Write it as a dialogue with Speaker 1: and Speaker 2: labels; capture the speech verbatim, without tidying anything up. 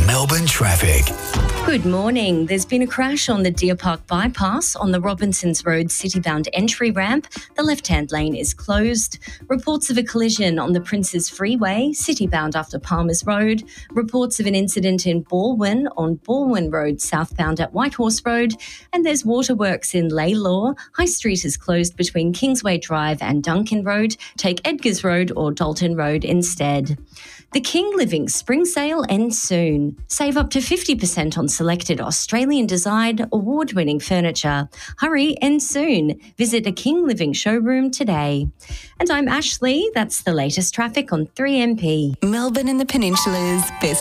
Speaker 1: Melbourne traffic.
Speaker 2: Good morning. There's been a crash on the Deer Park bypass on the Robinsons Road city-bound entry ramp. The left-hand lane is closed. Reports of a collision on the Princes Freeway, city-bound after Palmers Road. Reports of an incident in Balwyn on Balwyn Road, southbound at Whitehorse Road. And there's waterworks in Laylaw. High Street is closed between Kingsway Drive and Duncan Road. Take Edgars Road or Dalton Road instead. The King Living Spring Sale ends soon. Save up to fifty percent on selected Australian designed award-winning furniture. Hurry, ends soon. Visit a King Living showroom today. And I'm Ashley. That's the latest traffic on three M P.
Speaker 3: Melbourne and the Peninsula's best